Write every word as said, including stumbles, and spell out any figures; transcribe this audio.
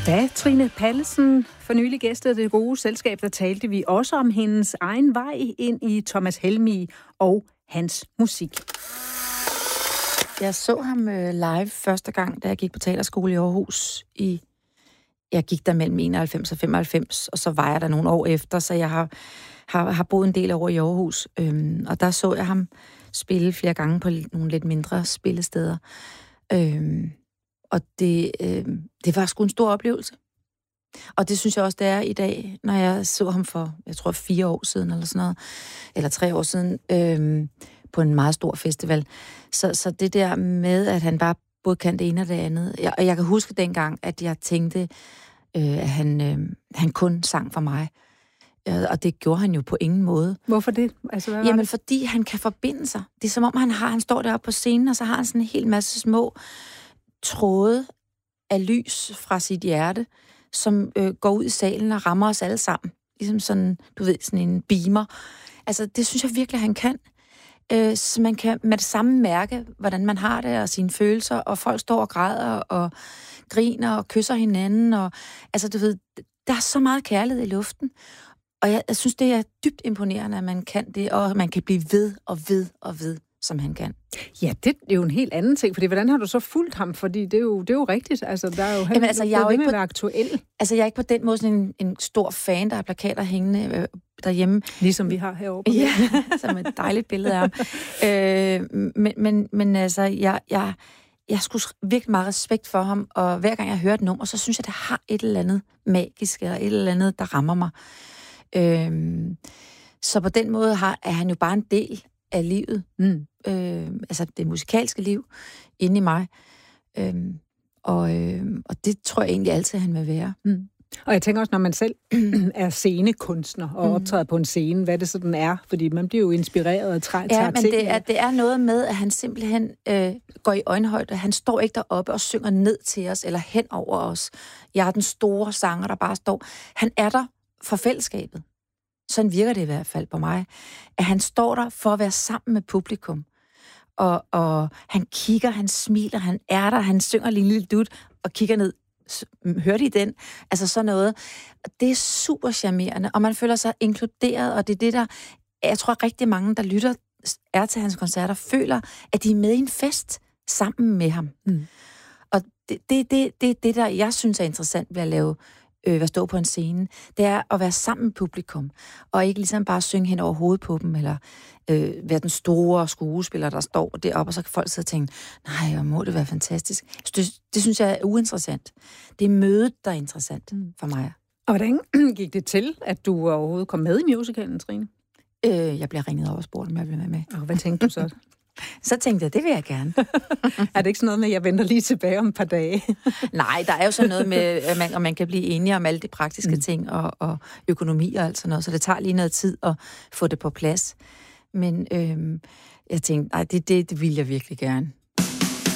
Da Trine Pallesen for nylig gæstede Det Gode Selskab, der talte vi også om hendes egen vej ind i Thomas Helmig og hans musik. Jeg så ham live første gang, da jeg gik på teaterskole i Aarhus. I, jeg gik der mellem enoghalvfems og femoghalvfems, og så var jeg der nogle år efter, så jeg har, har, har boet en del år i Aarhus. Øhm, og der så jeg ham spille flere gange på nogle lidt mindre spillesteder. Øhm, og det, øhm, det var sgu en stor oplevelse. Og det synes jeg også, det er i dag, når jeg så ham for, jeg tror, fire år siden, eller sådan noget, eller tre år siden, øhm, på en meget stor festival. Så, så det der med, at han bare både kan det ene og det andet. Jeg, og jeg kan huske dengang, at jeg tænkte, øh, at han, øh, han kun sang for mig. Øh, og det gjorde han jo på ingen måde. Hvorfor det? Altså, hvad var Jamen, det? fordi han kan forbinde sig. Det er som om, han har, han står deroppe på scenen, og så har han sådan en hel masse små tråde af lys fra sit hjerte, som øh, går ud i salen og rammer os alle sammen. Ligesom sådan, du ved, sådan en beamer. Altså, det synes jeg virkelig, han kan. Øh, så man kan med det samme mærke, hvordan man har det, og sine følelser, og folk står og græder, og griner, og kysser hinanden, og altså, du ved, der er så meget kærlighed i luften. Og jeg, jeg synes, det er dybt imponerende, at man kan det, og man kan blive ved og ved og ved, som han kan. Ja, det er jo en helt anden ting, fordi hvordan har du så fulgt ham? Fordi det er jo, det er jo rigtigt, altså der er jo Jamen, altså, jeg er jo ikke på, aktuel. Altså, jeg er ikke på den måde sådan en, en stor fan, der har plakater hængende øh, derhjemme. Ligesom vi har herovre på ja, som et dejligt billede af ham. øh, men, men, men altså, jeg, jeg, jeg skulle virkelig meget respekt for ham, og hver gang jeg hører et nummer, så synes jeg, det har et eller andet magisk, eller et eller andet, der rammer mig. Øh, så på den måde har, er han jo bare en del af livet. Mm. Øh, altså det musikalske liv inde i mig. Øh, og, øh, og det tror jeg egentlig altid, han vil være. Mm. Og jeg tænker også, når man selv er scenekunstner og optræder på en scene, hvad det sådan er, fordi man bliver jo inspireret og træ- tager ja, men ting. det er, det er noget med, at han simpelthen øh, går i øjenhøjde. Han står ikke deroppe og synger ned til os, eller hen over os. Jeg er den store sanger, der bare står. Han er der for fællesskabet. Sådan virker det i hvert fald på mig. At han står der for at være sammen med publikum. Og, og han kigger, han smiler, han er der, han synger lige en lille dut og kigger ned. Hørte I den? Altså sådan noget. Det er super charmerende, og man føler sig inkluderet, og det er det, der... Jeg tror rigtig mange, der lytter er til hans koncerter, føler, at de er med i en fest sammen med ham. Mm. Og det er det, det, det, det, der jeg synes er interessant ved at lave øh, at stå på en scene, det er at være sammen med publikum, og ikke ligesom bare synge hen over hovedet på dem, eller øh, være den store skuespiller, der står deroppe, og så kan folk sidde og tænke, nej, hvor må det være fantastisk. Det, det synes jeg er uinteressant. Det er mødet, der er interessant mm. for mig. Og hvordan gik det til, at du overhovedet kom med i musicalen, Trine? Øh, jeg bliver ringet op og spurgt, om jeg vil være med. Og hvad tænkte du så? Så tænkte jeg, det vil jeg gerne. Er det ikke sådan noget med, at jeg venter lige tilbage om et par dage? Nej, der er jo sådan noget med, at man, at man kan blive enige om alle de praktiske mm. ting, og, og økonomi og alt sådan noget, så det tager lige noget tid at få det på plads. Men øhm, jeg tænkte, nej, det, det, det vil jeg virkelig gerne.